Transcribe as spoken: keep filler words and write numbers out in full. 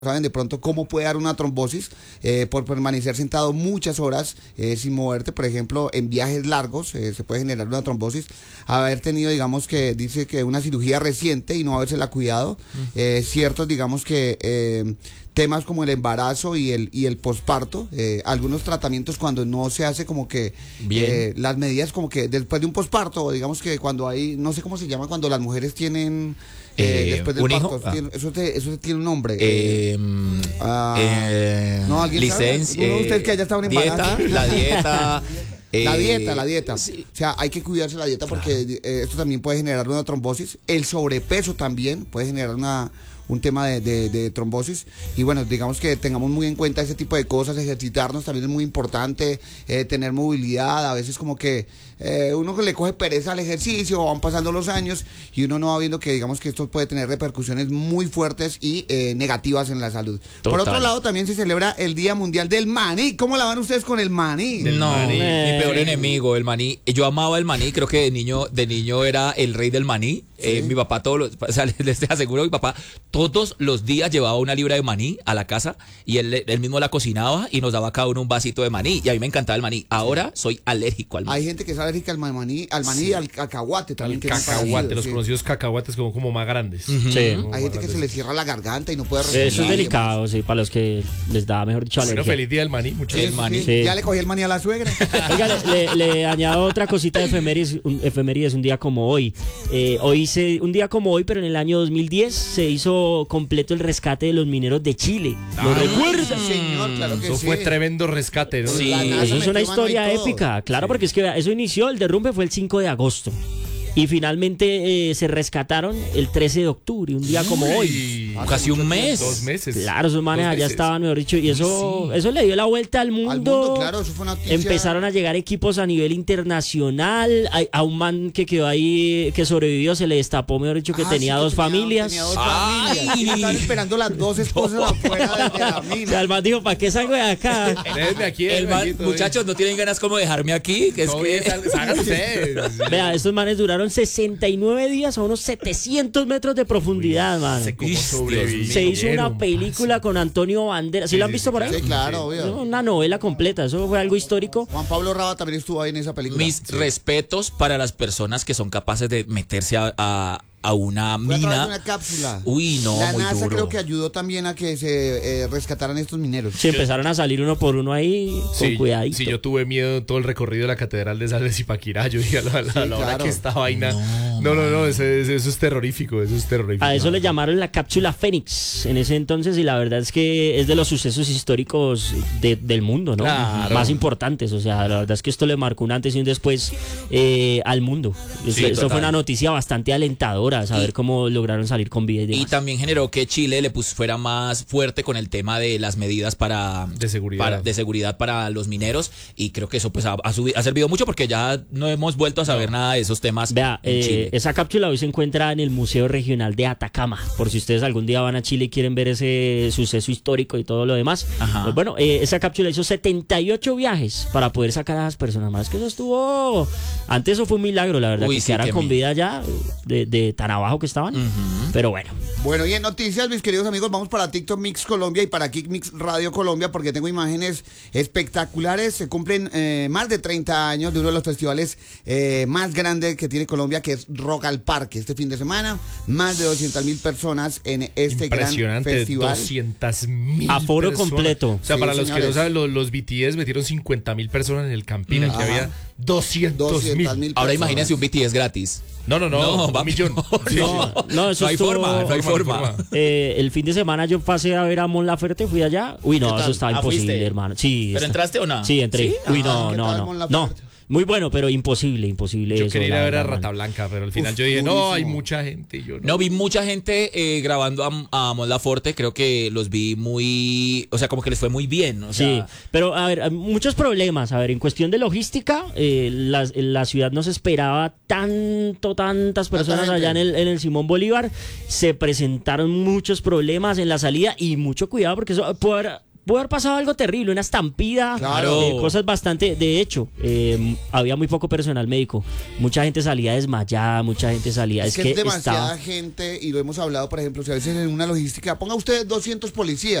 saben de pronto cómo puede dar una trombosis eh, por permanecer sentado muchas horas eh, sin moverte, por ejemplo, en viajes largos eh, se puede generar una trombosis. Haber tenido, digamos que dice que una cirugía reciente y no habérsela cuidado, eh, ciertos, digamos que eh, temas como el embarazo y el y el posparto, eh, algunos tratamientos cuando no se hace como que eh, las medidas como que después de un posparto, o digamos que cuando hay, no sé cómo se llama, cuando las mujeres tienen eh, eh, después del un parto, hijo, tiene, ah. eso, te, eso tiene un nombre. Eh, ah, eh, no, ¿alguien licencia, sabe? Uno de ustedes que haya estado en embarazo. dieta, la dieta. La eh, dieta, la dieta. Sí. O sea, hay que cuidarse la dieta porque eh, esto también puede generar una trombosis. El sobrepeso también puede generar una un tema de, de, de trombosis. Y bueno, digamos que tengamos muy en cuenta ese tipo de cosas. Ejercitarnos también es muy importante, eh, tener movilidad. A veces como que eh, uno que le coge pereza al ejercicio, van pasando los años y uno no va viendo que digamos que esto puede tener repercusiones muy fuertes y eh, negativas en la salud. Total. Por otro lado, también se celebra el Día Mundial del Maní. ¿Cómo la van ustedes con el maní? No, maní. mi peor enemigo, el maní. Yo amaba el maní, creo que de niño, de niño era el rey del maní. Sí. Eh, mi papá todos los, o sea, les, les aseguro, mi papá todos los días llevaba una libra de maní a la casa y él, él mismo la cocinaba y nos daba cada uno un vasito de maní. Y a mí me encantaba el maní. Ahora soy alérgico al maní. Hay gente que es alérgica al maní, al maní y al cacahuate también. El que son cacahuate, parecidos, los sí. conocidos cacahuates como, como más grandes. Sí. Como Hay gente más que se grandes. le cierra la garganta y no puede Eso respirar. es delicado, sí, para los que les da, mejor dicho, Bueno, alergia. feliz día del maní, muchachos. El maní. Sí, Sí. Ya le cogí el maní a la suegra. Oiga, le, le, le añado otra cosita de efemérides, un, efemérides un día como hoy. Eh, hoy se, un día como hoy, pero en el año dos mil diez se hizo completo el rescate de los mineros de Chile. ¿Lo Ah, recuerdan? Señor, claro que Eso sí. fue tremendo rescate, ¿no? Sí. La NASA Eso es metió una mano historia ahí todo. épica, claro, Sí. porque es que vea, eso inició, el derrumbe fue el cinco de agosto. Y finalmente eh, se rescataron el trece de octubre, un día como hoy. Uy, Casi un mes. Dos meses. Claro, esos manes Dos allá meses. estaban, mejor dicho, y eso, sí. eso le dio la vuelta al mundo. Al mundo, claro, eso fue una noticia. Empezaron a llegar equipos a nivel internacional. A, a un man que quedó ahí, que sobrevivió, se le destapó, mejor dicho, que Ah, tenía sí, dos tenía- familias. tenía dos Ay. familias. Y estaban esperando las dos esposas afuera de la O sea, mina. el man dijo, ¿para qué salgo de acá? Déjenme aquí, El déjenme man- aquí, todo bien. muchachos, no tienen ganas como de dejarme aquí, que es Todo que bien, sal- salgan ustedes. Vea, estos manes duraron sesenta y nueve días a unos setecientos metros de profundidad, man. Sé cómo Dios sobrevivieron. Se hizo una película con Antonio Banderas. ¿Sí, Sí, lo han sí, visto sí, por ahí? Sí, claro, obvio. No, una novela completa, eso fue algo histórico. Juan Pablo Raba también estuvo ahí en esa película. mis Sí. respetos para las personas que son capaces de meterse a, a, a una Fue a través de mina. una cápsula. Uy, no, La muy NASA duro. creo que ayudó también a que se eh, rescataran estos mineros. Se empezaron a salir uno por uno ahí, con Sí, cuidadito. sí, yo tuve miedo todo el recorrido de la Catedral de Sal de Zipaquirá. Yo dije, a la, a la- a la hora claro. que esta vaina. No, no, no, eso, eso- eso es terrorífico, eso es terrorífico. A eso le llamaron la cápsula Fénix en ese entonces y la verdad es que es de los sucesos históricos de- del mundo, ¿no? Claro. Más importantes, o sea, la verdad es que esto le marcó un antes y un después eh, al mundo. Sí, Esto, esto total. fue una noticia bastante alentadora, saber Y- cómo lograron salir con vida y Y demás. también generó que Chile le pus, fuera más fuerte con el tema de las medidas para De seguridad. para- de seguridad para los mineros y creo que eso pues ha, ha, subi- ha servido mucho porque ya no hemos vuelto a saber nada de esos temas Vea, en eh, Chile. esa cápsula hoy se encuentra en el Museo Regional de Atacama, por si ustedes algún día van a Chile y quieren ver ese suceso histórico y todo lo demás. Ajá. Pues bueno, eh, esa cápsula hizo setenta y ocho viajes para poder sacar a las personas más. Que eso estuvo... Antes eso fue un milagro, la verdad, Uy, que sí, quedaran qué con mi- vida ya de, de tan abajo que estaban. Pero bueno. Bueno, y en noticias, mis queridos amigos, vamos para TikTok Mix Colombia y para Kick Mix Radio Colombia porque tengo imágenes espectaculares. Se cumplen eh, más de treinta años de uno de los festivales eh, más grandes que tiene Colombia, que es Rock al Parque. Este fin de semana, más de doscientas mil personas en este gran Impresionante, festival. doscientas mil Aforo personas. completo. O sea, Sí, para los que señores. no saben, los, los B T S metieron cincuenta mil personas en el Campín. Aquí Ajá. había doscientos mil. mil Ahora personas. imagínense un B T S gratis. No, no, no, No, un papi, millón. no, Sí, no. sí. No, eso No hay estuvo- forma, no hay forma, forma. Eh, el fin de semana yo pasé a ver a Mon Laferte, fui allá. Uy, no, ¿Qué tal? eso estaba Ah, imposible, ¿fuiste? hermano. Sí, ¿Pero está- entraste o no? Sí, entré. ¿Sí? Uy, Ah, no, ¿qué no, tal, no. Mon No, Laferte? muy bueno, pero imposible, imposible. Yo eso, quería ir la a ver a verdad, Rata mano. Blanca, pero al final Uf, yo dije, no, durísimo. hay mucha gente. Y yo, no. No, vi mucha gente eh, grabando a, a Mon Laferte, creo que los vi muy, o sea, como que les fue muy bien, o Sí, sea, pero a ver, hay muchos problemas. A ver, en cuestión de logística, eh, la, la ciudad no se esperaba tanto, tantas personas gente. allá en el, en el Simón Bolívar. Se presentaron muchos problemas en la salida y mucho cuidado porque eso puede haber, pudo haber pasado algo terrible, una estampida, Claro. eh, cosas bastante. De hecho, eh, había muy poco personal médico. Mucha gente salía desmayada, mucha gente salía. Es, Es, que, que es demasiada estaba. gente y lo hemos hablado, por ejemplo, si a veces en una logística, ponga usted doscientos policías.